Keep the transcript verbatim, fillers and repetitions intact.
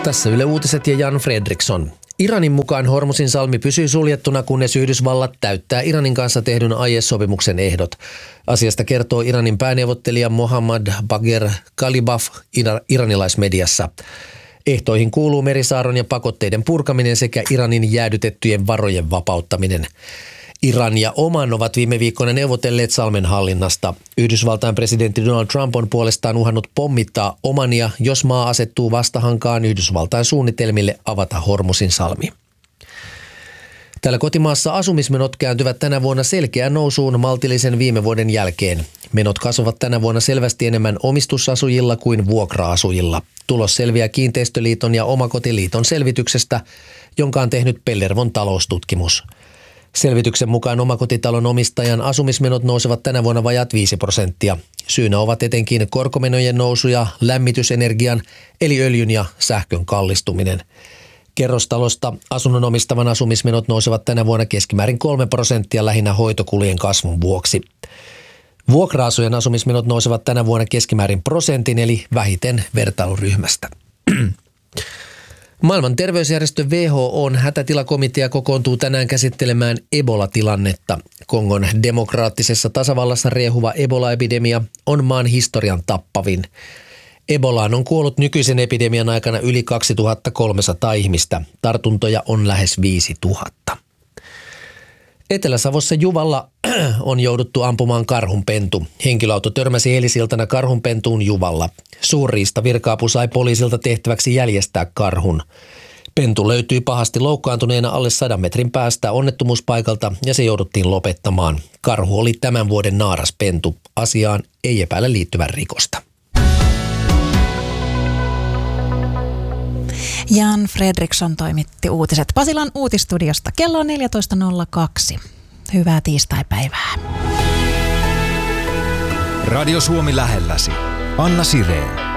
Tässä Yle Uutiset ja Jan Fredriksson. Iranin mukaan Hormuzin salmi pysyy suljettuna, kunnes Yhdysvallat täyttää Iranin kanssa tehdyn aiesopimuksen ehdot. Asiasta kertoo Iranin pääneuvottelija Mohammad Bagher Ghalibaf iranilaismediassa. Ehtoihin kuuluu merisaaron ja pakotteiden purkaminen sekä Iranin jäädytettyjen varojen vapauttaminen. Iran ja Oman ovat viime viikkoina neuvotelleet salmen hallinnasta. Yhdysvaltain presidentti Donald Trump on puolestaan uhannut pommittaa Omania, jos maa asettuu vastahankaan Yhdysvaltain suunnitelmille avata Hormuzin salmi. Täällä kotimaassa asumismenot kääntyvät tänä vuonna selkeään nousuun maltillisen viime vuoden jälkeen. Menot kasvavat tänä vuonna selvästi enemmän omistusasujilla kuin vuokra-asujilla. Tulos selviää Kiinteistöliiton ja Omakotiliiton selvityksestä, jonka on tehnyt Pellervon taloustutkimus. Selvityksen mukaan omakotitalon omistajan asumismenot nousevat tänä vuonna vajaat viisi prosenttia. Syynä ovat etenkin korkomenojen nousu ja lämmitysenergian eli öljyn ja sähkön kallistuminen. Kerrostalosta asunnon omistavan asumismenot nousevat tänä vuonna keskimäärin kolme prosenttia lähinnä hoitokulujen kasvun vuoksi. Vuokra-asujen asumismenot nousevat tänä vuonna keskimäärin prosentin eli vähiten vertailuryhmästä. Maailman terveysjärjestö W H O:n hätätilakomitea kokoontuu tänään käsittelemään Ebola-tilannetta. Kongon demokraattisessa tasavallassa riehuva Ebola-epidemia on maan historian tappavin. Ebolaan on kuollut nykyisen epidemian aikana yli kaksituhattakolmesataa ihmistä. Tartuntoja on lähes viisituhatta. Etelä-Savossa Juvalla on jouduttu ampumaan karhunpentu. Henkilöauto törmäsi eilisiltana karhunpentuun Juvalla. Suurriista virka-apu sai poliisilta tehtäväksi jäljestää karhun. Pentu löytyi pahasti loukkaantuneena alle sadan metrin päästä onnettomuuspaikalta ja se jouduttiin lopettamaan. Karhu oli tämän vuoden naaraspentu. Asiaan ei epäillä liittyvän rikosta. Jan Fredriksson toimitti uutiset Pasilan uutistudiosta. Kello on neljätoista nolla kaksi. Hyvää tiistaipäivää. Radio Suomi lähelläsi. Anna Sireen.